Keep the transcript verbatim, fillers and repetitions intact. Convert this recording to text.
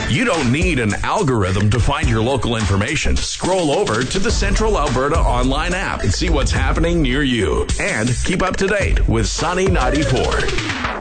You don't need an algorithm to find your local information. Scroll over to the Central Alberta online app and see what's happening near you. And keep up to date with Sunny ninety-four.